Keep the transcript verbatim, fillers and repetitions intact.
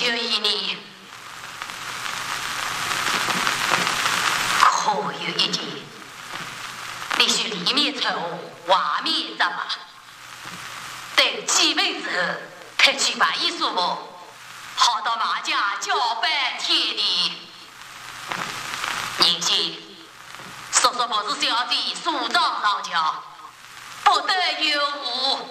就以你，可有一点，你是里面丑，外面脏嘛。等几辈之后，可去把艺术部，好到马家交办天地。人间，叔叔不是小弟，树状上桥，不得有误。